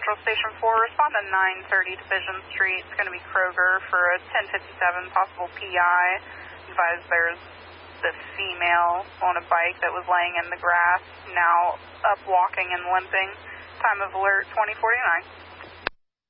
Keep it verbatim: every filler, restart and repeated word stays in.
Central Station four, respond to nine thirty Division Street. It's going to be Kroger for a ten fifty-seven possible P I. Advise there's the female on a bike that was laying in the grass, now up walking and limping. Time of alert twenty forty-nine.